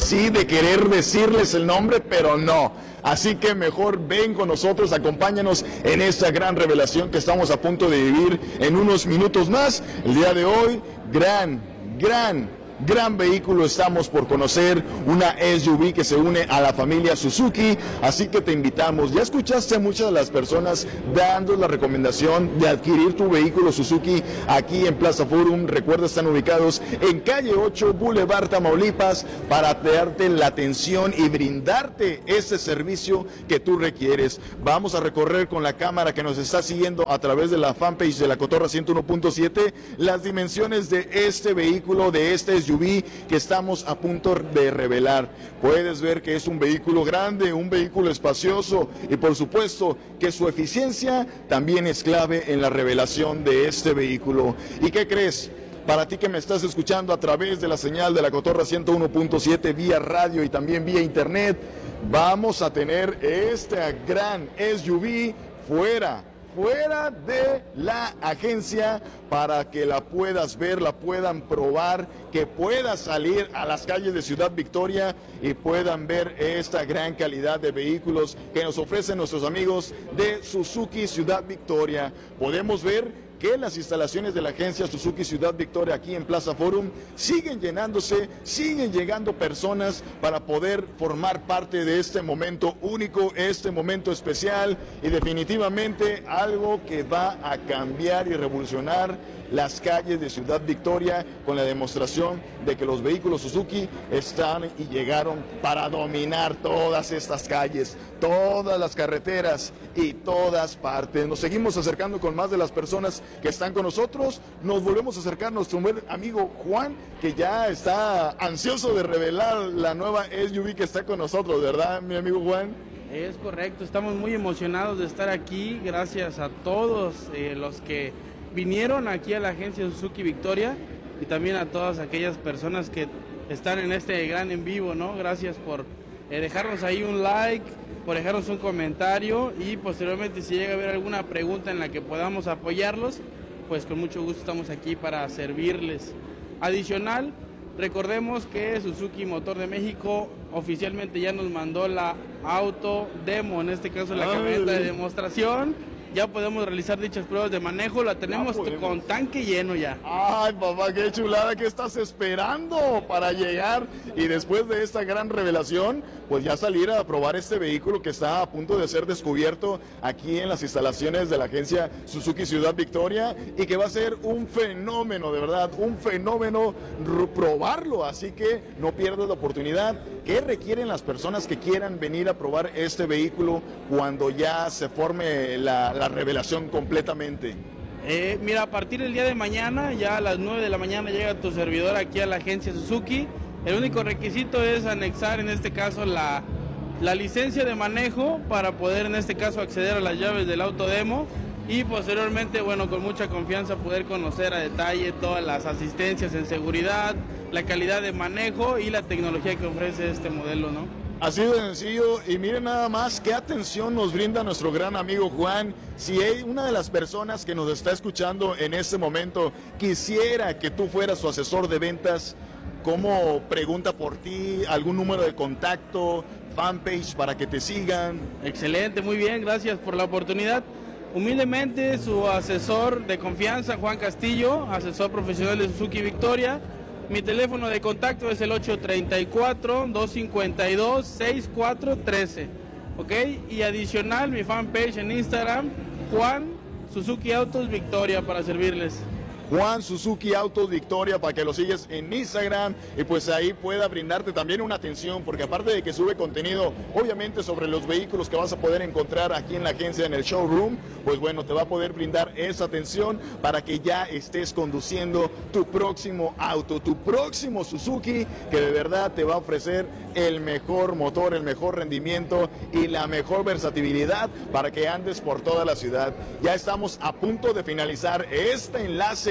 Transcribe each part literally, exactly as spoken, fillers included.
sí, de querer decirles el nombre, pero no. Así que mejor ven con nosotros, acompáñanos en esta gran revelación que estamos a punto de vivir en unos minutos más. El día de hoy, gran, gran, gran vehículo estamos por conocer, una S U V que se une a la familia Suzuki, así que te invitamos. Ya escuchaste a muchas de las personas dando la recomendación de adquirir tu vehículo Suzuki aquí en Plaza Forum. Recuerda, están ubicados en calle ocho, Boulevard Tamaulipas, para darte la atención y brindarte ese servicio que tú requieres. Vamos a recorrer con la cámara que nos está siguiendo a través de la fanpage de La Cotorra ciento uno punto siete las dimensiones de este vehículo, de este S U V que estamos a punto de revelar. Puedes ver que es un vehículo grande, un vehículo espacioso y por supuesto que su eficiencia también es clave en la revelación de este vehículo. ¿Y qué crees? Para ti que me estás escuchando a través de la señal de La Cotorra ciento uno punto siete vía radio y también vía internet, vamos a tener esta gran S U V fuera fuera de la agencia para que la puedas ver, la puedan probar, que puedas salir a las calles de Ciudad Victoria y puedan ver esta gran calidad de vehículos que nos ofrecen nuestros amigos de Suzuki Ciudad Victoria. Podemos ver que las instalaciones de la agencia Suzuki Ciudad Victoria aquí en Plaza Forum siguen llenándose, siguen llegando personas para poder formar parte de este momento único, este momento especial y definitivamente algo que va a cambiar y revolucionar las calles de Ciudad Victoria con la demostración de que los vehículos Suzuki están y llegaron para dominar todas estas calles, todas las carreteras y todas partes. Nos seguimos acercando con más de las personas que están con nosotros. Nos volvemos a acercar a nuestro buen amigo Juan, que ya está ansioso de revelar la nueva S U V que está con nosotros, ¿verdad, mi amigo Juan? Es correcto, estamos muy emocionados de estar aquí, gracias a todos eh, los que vinieron aquí a la agencia Suzuki Victoria y también a todas aquellas personas que están en este gran en vivo, ¿no? Gracias por eh, dejarnos ahí un like, por dejarnos un comentario y posteriormente si llega a haber alguna pregunta en la que podamos apoyarlos, pues con mucho gusto estamos aquí para servirles. Adicional, recordemos que Suzuki Motor de México oficialmente ya nos mandó la auto demo, en este caso la camioneta de demostración. Ya podemos realizar dichas pruebas de manejo, la tenemos con tanque lleno ya. Ay, papá, qué chulada, ¿qué estás esperando para llegar? Y después de esta gran revelación, pues ya salir a probar este vehículo que está a punto de ser descubierto aquí en las instalaciones de la agencia Suzuki Ciudad Victoria y que va a ser un fenómeno, de verdad, un fenómeno probarlo. Así que no pierdas la oportunidad. ¿Qué requieren las personas que quieran venir a probar este vehículo cuando ya se forme la, la revelación completamente? Eh, mira, a partir del día de mañana, ya a las nueve de la mañana llega tu servidor aquí a la agencia Suzuki. El único requisito es anexar en este caso la, la licencia de manejo para poder en este caso acceder a las llaves del auto demo y posteriormente, bueno, con mucha confianza poder conocer a detalle todas las asistencias en seguridad, la calidad de manejo y la tecnología que ofrece este modelo, ¿no? Así de sencillo, y miren nada más qué atención nos brinda nuestro gran amigo Juan. Si hay una de las personas que nos está escuchando en este momento quisiera que tú fueras su asesor de ventas, ¿cómo pregunta por ti? ¿Algún número de contacto, fanpage para que te sigan? Excelente, muy bien, gracias por la oportunidad. Humildemente, su asesor de confianza, Juan Castillo, asesor profesional de Suzuki Victoria. Mi teléfono de contacto es el ocho tres cuatro, dos cinco dos, seis cuatro uno tres, ¿ok? Y adicional, mi fanpage en Instagram, Juan Suzuki Autos Victoria, para servirles. Juan Suzuki Autos Victoria, para que lo sigues en Instagram y pues ahí pueda brindarte también una atención, porque aparte de que sube contenido obviamente sobre los vehículos que vas a poder encontrar aquí en la agencia, en el showroom, pues bueno, te va a poder brindar esa atención para que ya estés conduciendo tu próximo auto, tu próximo Suzuki, que de verdad te va a ofrecer el mejor motor, el mejor rendimiento y la mejor versatilidad para que andes por toda la ciudad. Ya estamos a punto de finalizar este enlace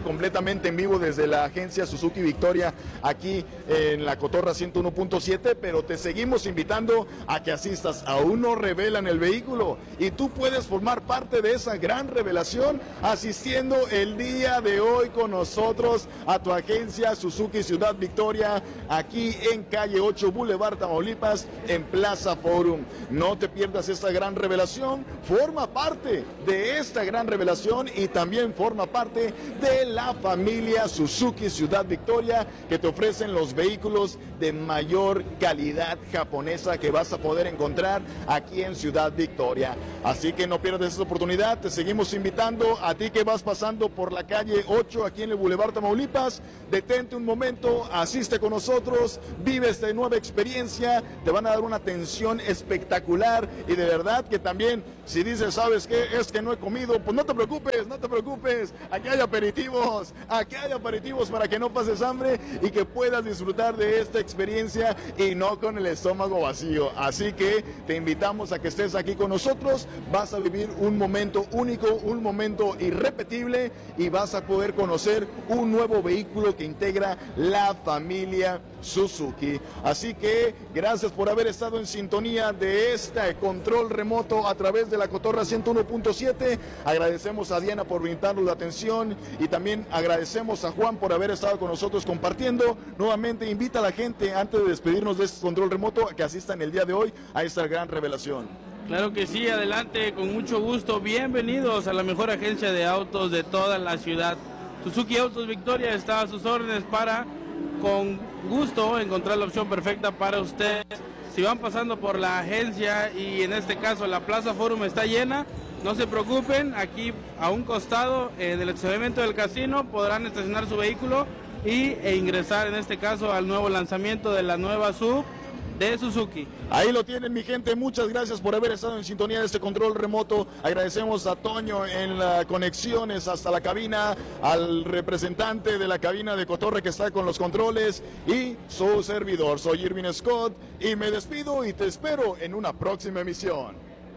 completamente en vivo desde la agencia Suzuki Victoria aquí en la Cotorra ciento uno punto siete, pero te seguimos invitando a que asistas. Aún no revelan el vehículo y tú puedes formar parte de esa gran revelación asistiendo el día de hoy con nosotros a tu agencia Suzuki Ciudad Victoria, aquí en calle ocho, Boulevard Tamaulipas, en Plaza Forum. No te pierdas esta gran revelación, forma parte de esta gran revelación y también forma parte de la familia Suzuki Ciudad Victoria, que te ofrecen los vehículos de mayor calidad japonesa que vas a poder encontrar aquí en Ciudad Victoria. Así que no pierdas esta oportunidad, te seguimos invitando a ti que vas pasando por la calle ocho aquí en el Boulevard Tamaulipas. Detente un momento, asiste con nosotros, vive esta nueva experiencia, te van a dar una atención espectacular y de verdad que también si dices, ¿sabes qué? Es que no he comido, pues no te preocupes, no te preocupes, aquí hay aperitivos, aquí hay aperitivos para que no pases hambre y que puedas disfrutar de esta experiencia y no con el estómago vacío. Así que te invitamos a que estés aquí con nosotros, vas a vivir un momento único, un momento irrepetible y vas a poder conocer un nuevo vehículo que integra la familia Suzuki. Así que gracias por haber estado en sintonía de este control remoto a través de la Cotorra ciento uno punto siete. Agradecemos a Diana por brindarnos la atención y también agradecemos a Juan por haber estado con nosotros compartiendo. Nuevamente invita a la gente antes de despedirnos de este control remoto a que asistan el día de hoy a esta gran revelación. Claro que sí, adelante, con mucho gusto. Bienvenidos a la mejor agencia de autos de toda la ciudad. Suzuki Autos Victoria está a sus órdenes para, con gusto, encontrar la opción perfecta para ustedes. Si van pasando por la agencia y en este caso la Plaza Forum está llena, no se preocupen, aquí a un costado eh, del estacionamiento del casino podrán estacionar su vehículo y, e ingresar en este caso al nuevo lanzamiento de la nueva S U V de Suzuki. Ahí lo tienen, mi gente, muchas gracias por haber estado en sintonía de este control remoto. Agradecemos a Toño en las conexiones hasta la cabina, al representante de la cabina de Cotorra que está con los controles y su servidor. Soy Irvin Scott y me despido y te espero en una próxima emisión.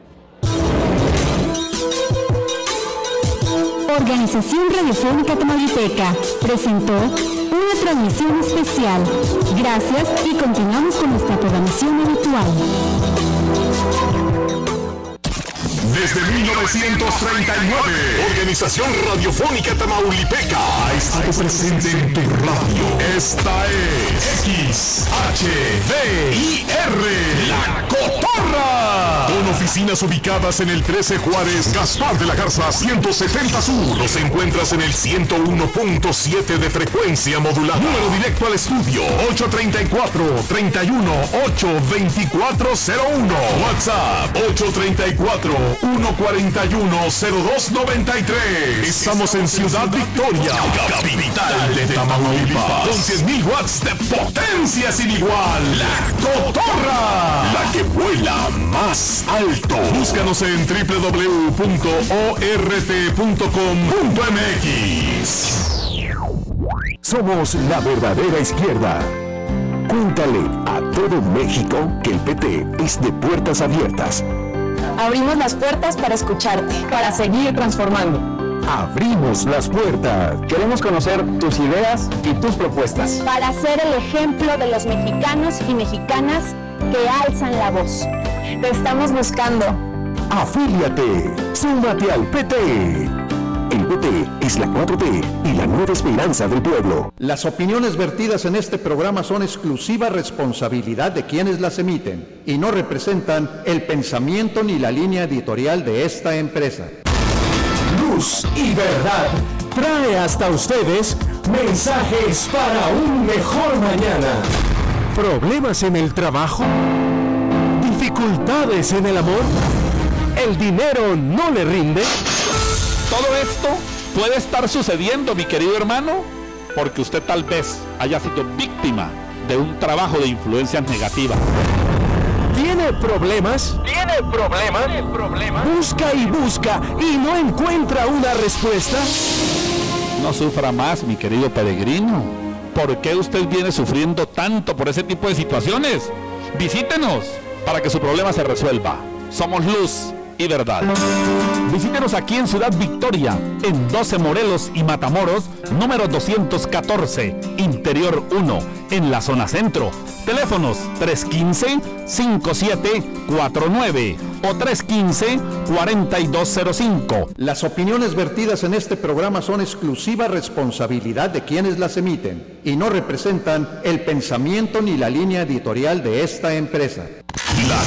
Organización Radiofónica Tamaulipeca presentó una transmisión especial. Gracias y continuamos con nuestra programación habitual. Desde mil novecientos treinta y nueve, Organización Radiofónica Tamaulipeca ha estado presente en tu radio. Esta es X H D I R, La Cotorra. Con oficinas ubicadas en el trece Juárez, Gaspar de la Garza, ciento setenta Sur. Los encuentras en el ciento uno punto siete de frecuencia modulada. Número directo al estudio, ocho treinta y cuatro, treinta y uno, ocho veinticuatro cero uno. WhatsApp, ocho treinta y cuatro, uno cuarenta y uno, cero dos noventa y tres. Estamos en Ciudad Victoria, capital de Tamaulipas, con cien mil watts de potencia sin igual. La Cotorra, la que vuela más alto. Búscanos en doble u doble u doble u punto o r t punto com punto m x. Somos la verdadera izquierda. Cuéntale a todo México que el P T es de puertas abiertas. Abrimos las puertas para escucharte, para seguir transformando. Abrimos las puertas. Queremos conocer tus ideas y tus propuestas. Para ser el ejemplo de los mexicanos y mexicanas que alzan la voz. Te estamos buscando. Afíliate. Súmate al P T. El P T es la cuatro T y la nueva esperanza del pueblo. Las opiniones vertidas en este programa son exclusiva responsabilidad de quienes las emiten y no representan el pensamiento ni la línea editorial de esta empresa. Luz y verdad trae hasta ustedes mensajes para un mejor mañana. ¿Problemas en el trabajo? ¿Dificultades en el amor? ¿El dinero no le rinde? Todo esto puede estar sucediendo, mi querido hermano, porque usted tal vez haya sido víctima de un trabajo de influencias negativas. ¿Tiene problemas? ¿Tiene problemas? ¿Tiene problemas? Busca y busca y no encuentra una respuesta. No sufra más, mi querido peregrino. ¿Por qué usted viene sufriendo tanto por ese tipo de situaciones? Visítenos para que su problema se resuelva. Somos luz y verdad. Visítenos aquí en Ciudad Victoria, en doce Morelos y Matamoros, número doscientos catorce, Interior uno, en la zona centro. Teléfonos tres uno cinco, cinco siete cuatro nueve o tres uno cinco, cuatro dos cero cinco. Las opiniones vertidas en este programa son exclusiva responsabilidad de quienes las emiten y no representan el pensamiento ni la línea editorial de esta empresa. La